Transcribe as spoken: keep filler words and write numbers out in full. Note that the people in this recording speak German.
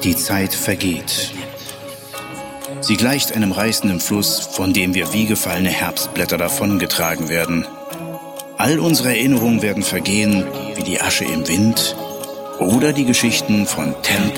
Die Zeit vergeht. Sie gleicht einem reißenden Fluss, von dem wir wie gefallene Herbstblätter davongetragen werden. All unsere Erinnerungen werden vergehen wie die Asche im Wind oder die Geschichten von Temp